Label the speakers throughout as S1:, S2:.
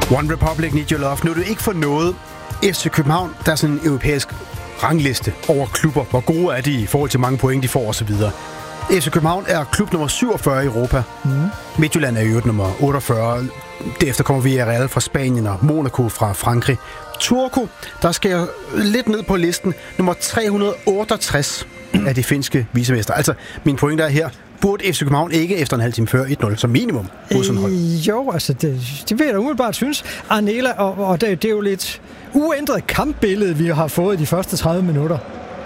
S1: One Republic, Need Your Love. Nu er det ikke for noget. FC København, der er sådan en europæisk rangliste over klubber. Hvor gode er de i forhold til mange point, de får osv. FC København er klub nummer 47 i Europa. Midtjylland er i øvrigt nummer 48. Derefter kommer Villarreal fra Spanien og Monaco fra Frankrig. Turku, der skal lidt ned på listen. Nummer 368 af de finske vicemester. Altså, min pointe er her. Burde FC København ikke efter en halv time før 1-0 som minimum?
S2: Jo, altså det vil jeg da umiddelbart synes. Arnela, og det er jo lidt uændret kampbillede, vi har fået i de første 30 minutter.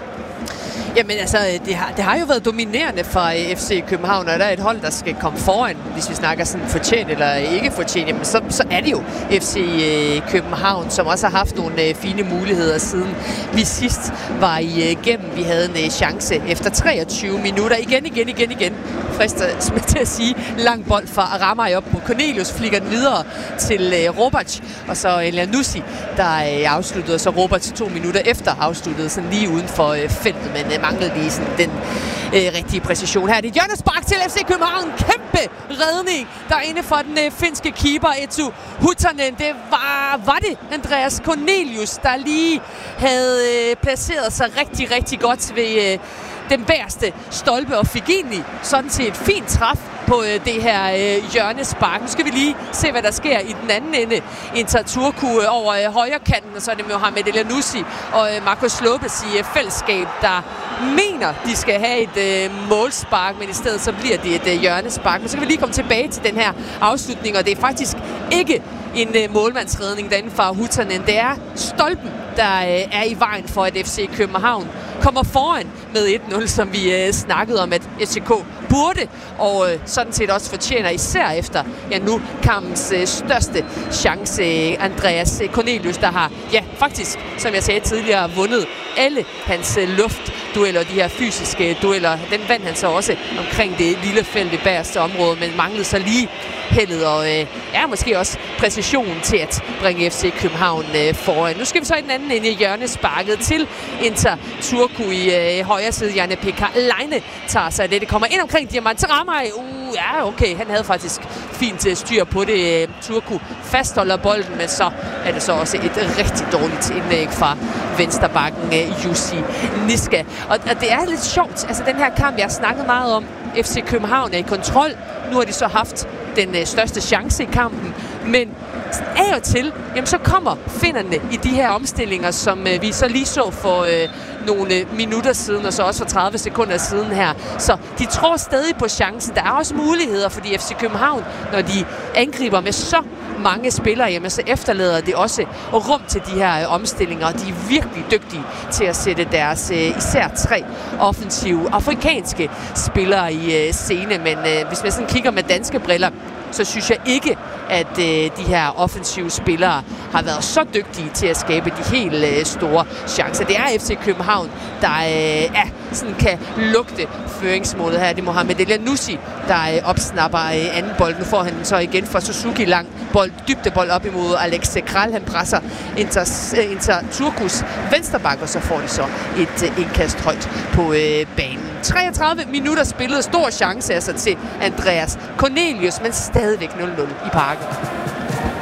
S3: Jamen altså, det har jo været dominerende for FC København, og der er et hold, der skal komme foran, hvis vi snakker sådan fortjent eller ikke fortjent, jamen så er det jo FC København, som også har haft nogle fine muligheder siden vi sidst var igennem. Vi havde en chance efter 23 minutter. Igen. Frister til at sige, lang bold fra Ramaj op på Cornelius, flikker den videre til Robac, og så Elanusi, der afsluttede, og så Robac 2 minutter efter afsluttede sådan lige uden for feltet, men manglede lige sådan den rigtige præcision. Her er det hjørnespark til FC København. Kæmpe redning derinde for den finske keeper Eetu Huttunen. Det var det Andreas Cornelius, der lige havde placeret sig rigtig godt ved den bagerste stolpe og fik egentlig sådan set fint træf på det her hjørnespark. Nu skal vi lige se, hvad der sker i den anden ende. Inter Turku over højre kanten, og så er det Mohamed Elanusi og Marcos Lopez i fællesskab, der mener, de skal have et målspark, men i stedet så bliver det et hjørnespark. Men så kan vi lige komme tilbage til den her afslutning, og det er faktisk ikke en målmandsredning derinde fra Huttunen. Det er stolpen, der er i vejen for, at FC København kommer foran med 1-0, som vi snakkede om, at FCK burde, og sådan set også fortjener, især efter nu kampens største chance, Andreas Cornelius, der har, faktisk, som jeg sagde tidligere, vundet alle hans luftdueller, de her fysiske dueller. Den vandt han så også omkring det lille felt i bagerste område, men manglede så lige heldet og måske også præcision til at bringe FC København foran. Nu skal vi så i den anden ende i hjørnesparket til Inter Turku i højre side. Janne Pekka Leine tager sig af det. Det kommer ind omkring Diamant Ramaj. Okay, han havde faktisk fint styr på det. Turku fastholder bolden, men så er det så også et rigtig dårligt indlæg fra venstrebakken Jussi Niska. Og det er lidt sjovt. Altså den her kamp, jeg har snakket meget om. FC København er i kontrol. Nu har de så haft den største chance i kampen, men af og til, så kommer finnerne i de her omstillinger, som vi så lige så for nogle minutter siden, og så også for 30 sekunder siden her. Så de tror stadig på chancen. Der er også muligheder, fordi FC København, når de angriber med så mange spillere, så efterlader det også rum til de her omstillinger, og de er virkelig dygtige til at sætte deres især 3 offensive afrikanske spillere i scene. Men hvis man sådan kigger med danske briller, så synes jeg ikke, at de her offensive spillere har været så dygtige til at skabe de helt store chancer. Det er FC København, der sådan kan lugte føringsmålet her. Det er Mohamed Elanusi, der opsnapper anden bold. Nu får han så igen fra Suzuki lang bold, dybdebold op imod Alex Kral. Han presser Inter Turkus venstreback, og så får de så et indkast højt på banen. 33 minutter spillet, stor chance altså til Andreas Cornelius, men stadigvæk 0-0 i parken.